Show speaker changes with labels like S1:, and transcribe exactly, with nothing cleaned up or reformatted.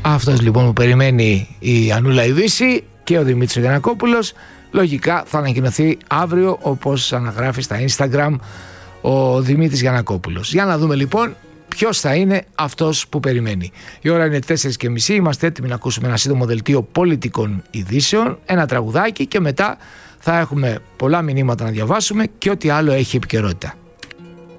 S1: Αυτός λοιπόν που περιμένει η Ανούλα Ειδήσει και ο Δημήτρης Γιαννακόπουλος, λογικά θα ανακοινωθεί αύριο, όπως αναγράφει στα Instagram ο Δημήτρης Γιαννακόπουλος. Για να δούμε λοιπόν ποιος θα είναι αυτός που περιμένει. Η ώρα είναι τέσσερις και μισή, είμαστε έτοιμοι να ακούσουμε ένα σύντομο δελτίο πολιτικών ειδήσεων, ένα τραγουδάκι και μετά θα έχουμε πολλά μηνύματα να διαβάσουμε και ό,τι άλλο έχει επικαιρότητα.